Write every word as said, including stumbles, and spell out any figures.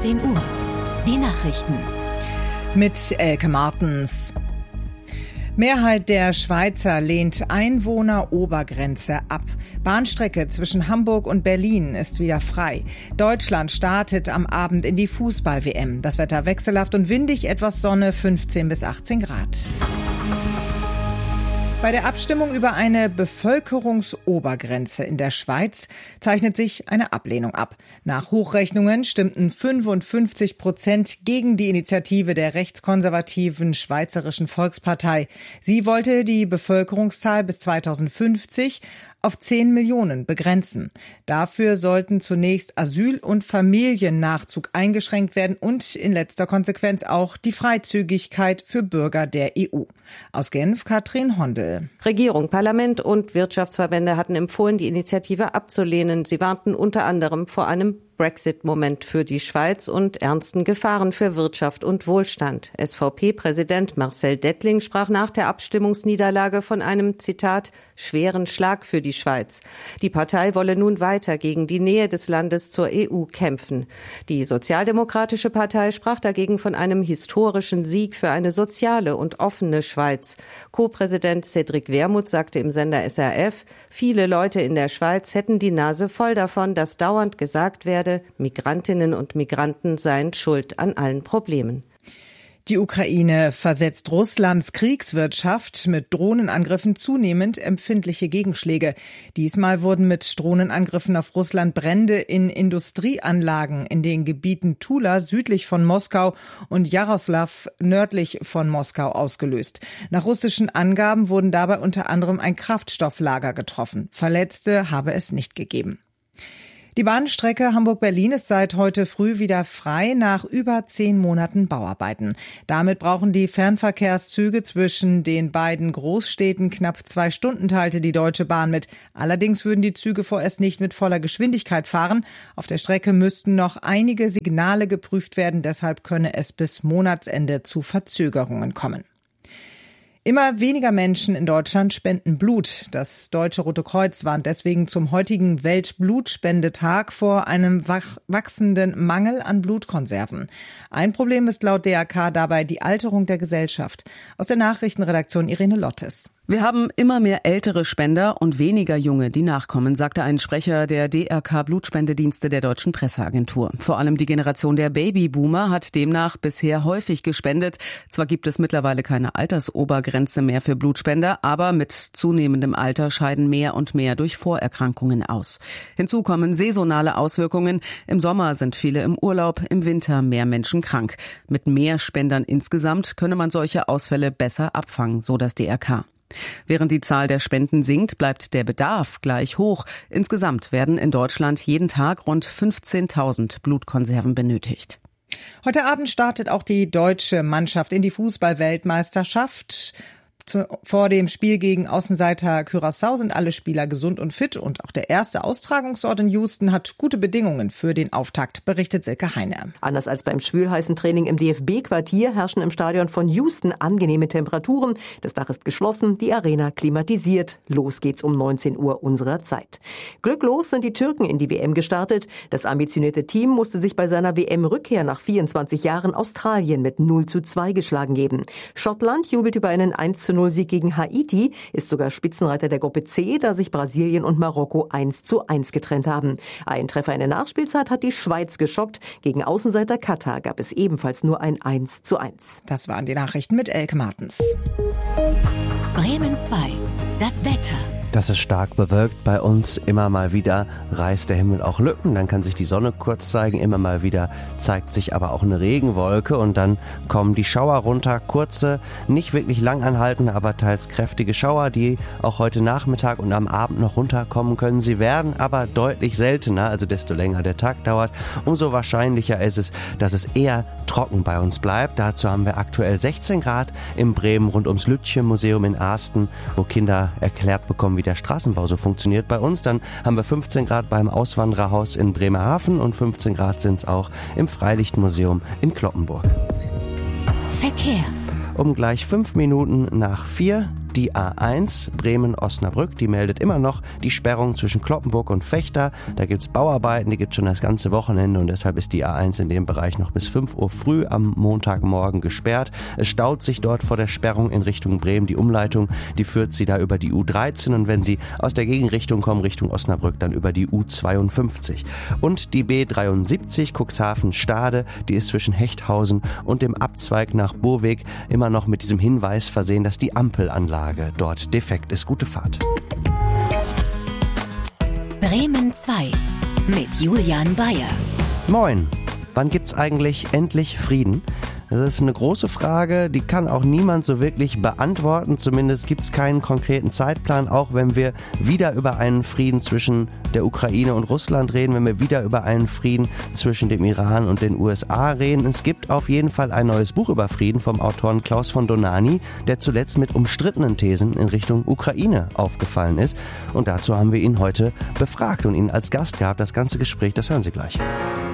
neunzehn Uhr. Die Nachrichten. Mit Elke Martens. Mehrheit der Schweizer lehnt Einwohnerobergrenze ab. Bahnstrecke zwischen Hamburg und Berlin ist wieder frei. Deutschland startet am Abend in die Fußball-W M. Das Wetter wechselhaft und windig, etwas Sonne, fünfzehn bis achtzehn Grad. Bei der Abstimmung über eine Bevölkerungsobergrenze in der Schweiz zeichnet sich eine Ablehnung ab. Nach Hochrechnungen stimmten fünfundfünfzig Prozent gegen die Initiative der rechtskonservativen Schweizerischen Volkspartei. Sie wollte die Bevölkerungszahl bis zweitausendfünfzig auf zehn Millionen begrenzen. Dafür sollten zunächst Asyl- und Familiennachzug eingeschränkt werden und in letzter Konsequenz auch die Freizügigkeit für Bürger der E U. Aus Genf, Katrin Hondel. Regierung, Parlament und Wirtschaftsverbände hatten empfohlen, die Initiative abzulehnen. Sie warnten unter anderem vor einem Brexit-Moment für die Schweiz und ernsten Gefahren für Wirtschaft und Wohlstand. S V P-Präsident Marcel Dettling sprach nach der Abstimmungsniederlage von einem, Zitat, schweren Schlag für die Schweiz. Die Partei wolle nun weiter gegen die Nähe des Landes zur E U kämpfen. Die Sozialdemokratische Partei sprach dagegen von einem historischen Sieg für eine soziale und offene Schweiz. Co-Präsident Cédric Wermuth sagte im Sender S R F, viele Leute in der Schweiz hätten die Nase voll davon, dass dauernd gesagt werde, Migrantinnen und Migranten seien schuld an allen Problemen. Die Ukraine versetzt Russlands Kriegswirtschaft mit Drohnenangriffen zunehmend empfindliche Gegenschläge. Diesmal wurden mit Drohnenangriffen auf Russland Brände in Industrieanlagen in den Gebieten Tula südlich von Moskau und Jaroslaw nördlich von Moskau ausgelöst. Nach russischen Angaben wurden dabei unter anderem ein Kraftstofflager getroffen. Verletzte habe es nicht gegeben. Die Bahnstrecke Hamburg-Berlin ist seit heute früh wieder frei nach über zehn Monaten Bauarbeiten. Damit brauchen die Fernverkehrszüge zwischen den beiden Großstädten knapp zwei Stunden, teilte die Deutsche Bahn mit. Allerdings würden die Züge vorerst nicht mit voller Geschwindigkeit fahren. Auf der Strecke müssten noch einige Signale geprüft werden. Deshalb könne es bis Monatsende zu Verzögerungen kommen. Immer weniger Menschen in Deutschland spenden Blut. Das Deutsche Rote Kreuz warnt deswegen zum heutigen Weltblutspendetag vor einem wachsenden Mangel an Blutkonserven. Ein Problem ist laut D R K dabei die Alterung der Gesellschaft. Aus der Nachrichtenredaktion Irene Lottes. Wir haben immer mehr ältere Spender und weniger Junge, die nachkommen, sagte ein Sprecher der D R K Blutspendedienste der Deutschen Presseagentur. Vor allem die Generation der Babyboomer hat demnach bisher häufig gespendet. Zwar gibt es mittlerweile keine Altersobergrenze mehr für Blutspender, aber mit zunehmendem Alter scheiden mehr und mehr durch Vorerkrankungen aus. Hinzu kommen saisonale Auswirkungen. Im Sommer sind viele im Urlaub, im Winter mehr Menschen krank. Mit mehr Spendern insgesamt könne man solche Ausfälle besser abfangen, so das D R K. Während die Zahl der Spenden sinkt, bleibt der Bedarf gleich hoch. Insgesamt werden in Deutschland jeden Tag rund fünfzehntausend Blutkonserven benötigt. Heute Abend startet auch die deutsche Mannschaft in die Fußball-Weltmeisterschaft. Vor dem Spiel gegen Außenseiter Curaçao sind alle Spieler gesund und fit und auch der erste Austragungsort in Houston hat gute Bedingungen für den Auftakt, berichtet Silke Heine. Anders als beim schwülheißen Training im D F B-Quartier herrschen im Stadion von Houston angenehme Temperaturen. Das Dach ist geschlossen, die Arena klimatisiert. Los geht's um neunzehn Uhr unserer Zeit. Glücklos sind die Türken in die W M gestartet. Das ambitionierte Team musste sich bei seiner W M-Rückkehr nach vierundzwanzig Jahren Australien mit null zu zwei geschlagen geben. Schottland jubelt über einen eins zu null Sieg gegen Haiti, ist sogar Spitzenreiter der Gruppe C, da sich Brasilien und Marokko eins zu eins getrennt haben. Ein Treffer in der Nachspielzeit hat die Schweiz geschockt. Gegen Außenseiter Katar gab es ebenfalls nur ein eins zu eins. Das waren die Nachrichten mit Elke Martens. Bremen zwei. Das Wetter. Das ist stark bewölkt bei uns. Immer mal wieder reißt der Himmel auch Lücken. Dann kann sich die Sonne kurz zeigen. Immer mal wieder zeigt sich aber auch eine Regenwolke. Und dann kommen die Schauer runter. Kurze, nicht wirklich lang anhaltende, aber teils kräftige Schauer, die auch heute Nachmittag und am Abend noch runterkommen können. Sie werden aber deutlich seltener. Also desto länger der Tag dauert, umso wahrscheinlicher ist es, dass es eher trocken bei uns bleibt. Dazu haben wir aktuell sechzehn Grad in Bremen rund ums Lütje-Museum in Asten, wo Kinder erklärt bekommen, wie der Straßenbau so funktioniert bei uns. Dann haben wir fünfzehn Grad beim Auswandererhaus in Bremerhaven und fünfzehn Grad sind es auch im Freilichtmuseum in Cloppenburg. Verkehr. Um gleich fünf Minuten nach vier Die A eins Bremen-Osnabrück, die meldet immer noch die Sperrung zwischen Cloppenburg und Vechta. Da gibt's Bauarbeiten, die gibt's schon das ganze Wochenende und deshalb ist die A eins in dem Bereich noch bis fünf Uhr früh am Montagmorgen gesperrt. Es staut sich dort vor der Sperrung in Richtung Bremen. Die Umleitung, die führt Sie da über die U dreizehn und wenn Sie aus der Gegenrichtung kommen, Richtung Osnabrück, dann über die U zweiundfünfzig. Und die B dreiundsiebzig Cuxhaven-Stade, die ist zwischen Hechthausen und dem Abzweig nach Burweg immer noch mit diesem Hinweis versehen, dass die Ampelanlage dort defekt ist. Gute Fahrt. Bremen zwei mit Julian Bayer. Moin. Wann gibt's eigentlich endlich Frieden? Das ist eine große Frage, die kann auch niemand so wirklich beantworten. Zumindest gibt es keinen konkreten Zeitplan, auch wenn wir wieder über einen Frieden zwischen der Ukraine und Russland reden, wenn wir wieder über einen Frieden zwischen dem Iran und den U S A reden. Es gibt auf jeden Fall ein neues Buch über Frieden vom Autoren Klaus von Donani, der zuletzt mit umstrittenen Thesen in Richtung Ukraine aufgefallen ist. Und dazu haben wir ihn heute befragt und ihn als Gast gehabt. Das ganze Gespräch, das hören Sie gleich.